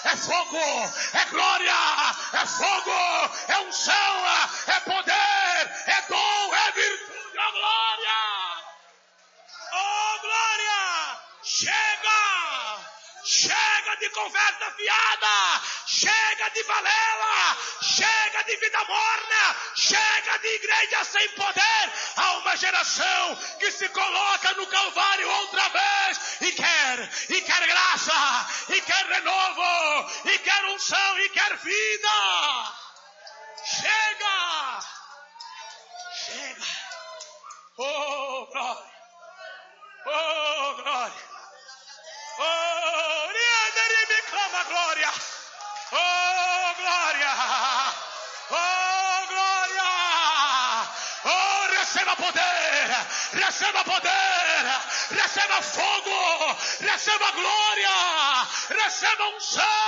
é fogo, é glória, é fogo, é unção, é poder, é dom, é virtude, oh glória! Oh glória! Chega de conversa fiada, chega de balela, chega de vida morna, chega de igreja sem poder. Há uma geração que se coloca no Calvário outra vez e quer graça, e quer renovo, e quer unção, e quer vida. Chega. Oh glória, oh glória. Oh, me clama glória. Oh, glória. Oh, glória. Oh, receba poder. Receba fogo. Receba glória. Receba unção.